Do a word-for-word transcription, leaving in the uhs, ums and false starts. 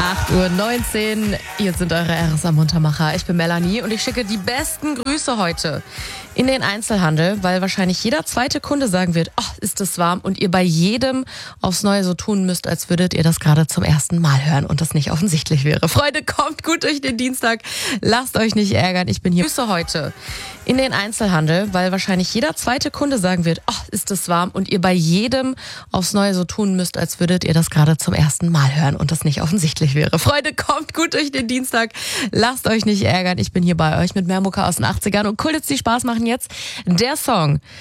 acht Uhr neunzehn, hier sind eure R S A-Muntermacher. Ich bin Melanie und ich schicke die besten Grüße heute in den Einzelhandel, weil wahrscheinlich jeder zweite Kunde sagen wird, oh, ist das warm, und ihr bei jedem aufs Neue so tun müsst, als würdet ihr das gerade zum ersten Mal hören und das nicht offensichtlich wäre. Freunde, kommt gut durch den Dienstag, lasst euch nicht ärgern, ich bin hier. Grüße heute in den Einzelhandel, weil wahrscheinlich jeder zweite Kunde sagen wird, oh, ist das warm, und ihr bei jedem aufs Neue so tun müsst, als würdet ihr das gerade zum ersten Mal hören und das nicht offensichtlich wäre. Freunde, kommt gut durch den Dienstag, lasst euch nicht ärgern, ich bin hier bei euch mit mehr Mucke aus den achtzigern und cool, jetzt die Spaß machen jetzt. Der Song